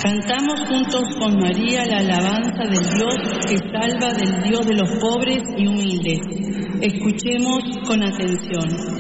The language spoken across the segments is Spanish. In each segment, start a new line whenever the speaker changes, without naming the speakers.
Cantamos juntos con María la alabanza del Dios que salva, del Dios de los pobres y humildes. Escuchemos con atención.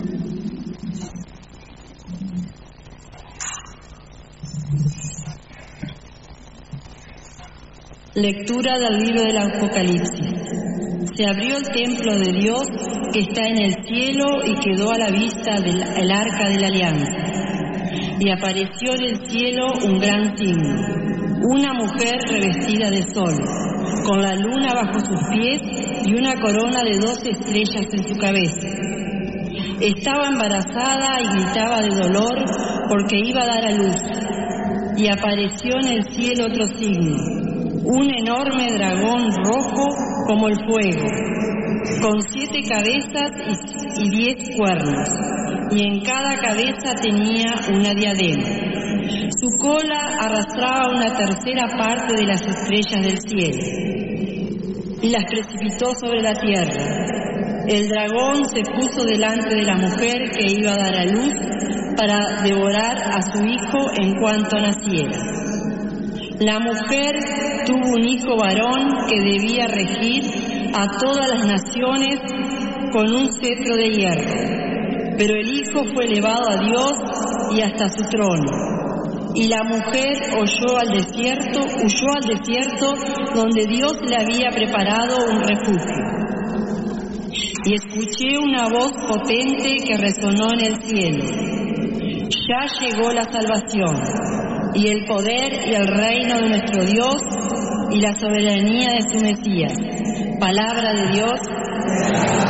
Lectura del libro del Apocalipsis. Se abrió el templo de Dios que está en el cielo y quedó a la vista del arca de la alianza. Y apareció en el cielo un gran signo, una mujer revestida de sol, con la luna bajo sus pies y una corona de 12 estrellas en su cabeza. Estaba embarazada y gritaba de dolor porque iba a dar a luz. Y apareció en el cielo otro signo, un enorme dragón rojo como el fuego, con 7 cabezas y 10 cuernos, y en cada cabeza tenía una diadema. Su cola arrastraba una tercera parte de las estrellas del cielo, y las precipitó sobre la tierra. El dragón se puso delante de la mujer que iba a dar a luz para devorar a su hijo en cuanto naciera. La mujer tuvo un hijo varón que debía regir a todas las naciones con un cetro de hierro. Pero el hijo fue elevado a Dios y hasta su trono. Y la mujer huyó al desierto donde Dios le había preparado un refugio. Y escuché una voz potente que resonó en el cielo. Ya llegó la salvación, y el poder y el reino de nuestro Dios, y la soberanía de su Mesías. Palabra de Dios.